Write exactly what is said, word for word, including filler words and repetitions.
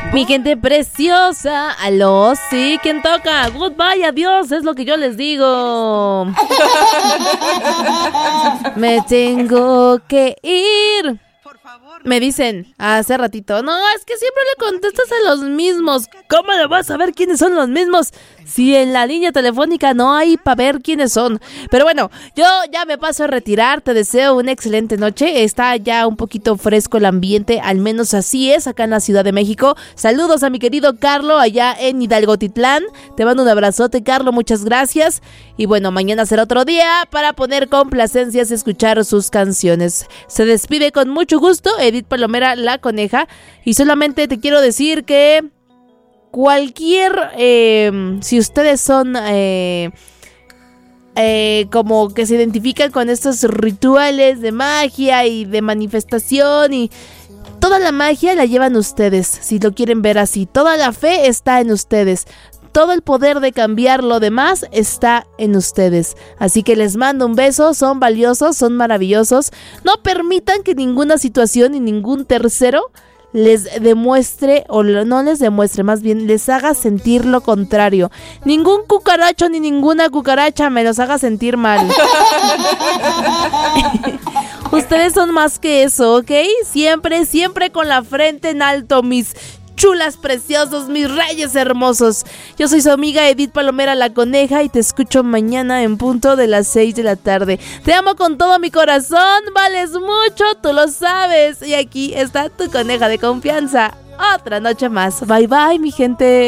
Mi gente preciosa, aló, sí, ¿quién toca? Goodbye, adiós, es lo que yo les digo. Me tengo que ir. Me dicen hace ratito, no, es que siempre le contestas a los mismos. ¿Cómo le vas a ver quiénes son los mismos si en la línea telefónica no hay para ver quiénes son? Pero bueno, yo ya me paso a retirar. Te deseo una excelente noche. Está ya un poquito fresco el ambiente, al menos así es acá en la Ciudad de México. Saludos a mi querido Carlo allá en Hidalgo Titlán. Te mando un abrazote, Carlo, muchas gracias. Y bueno, mañana será otro día para poner complacencias y escuchar sus canciones. Se despide con mucho gusto Edith Palomera, la coneja. Y solamente te quiero decir que cualquier, eh, si ustedes son eh, eh, como que se identifican con estos rituales de magia y de manifestación, y toda la magia la llevan ustedes, si lo quieren ver así. Toda la fe está en ustedes. Todo el poder de cambiar lo demás está en ustedes. Así que les mando un beso, son valiosos, son maravillosos. No permitan que ninguna situación y ningún tercero les demuestre, o no les demuestre, más bien les haga sentir lo contrario. Ningún cucaracho ni ninguna cucaracha me los haga sentir mal. Ustedes son más que eso, ¿ok? Siempre, siempre con la frente en alto, mis chulas preciosos, mis reyes hermosos. Yo soy su amiga Edith Palomera, la coneja, y te escucho mañana en punto de las seis de la tarde. Te amo con todo mi corazón, vales mucho, tú lo sabes. Y aquí está tu coneja de confianza. Otra noche más. Bye bye, mi gente.